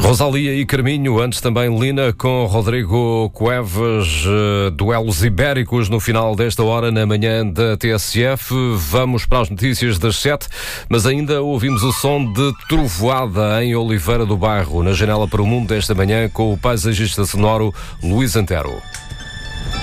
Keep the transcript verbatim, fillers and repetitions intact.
Rosalia e Carminho, antes também Lina com Rodrigo Cuevas, duelos ibéricos no final desta hora na manhã da T S F. Vamos para as notícias das sete, mas ainda ouvimos o som de trovoada em Oliveira do Bairro, na janela para o mundo desta manhã com o paisagista sonoro Luís Antero.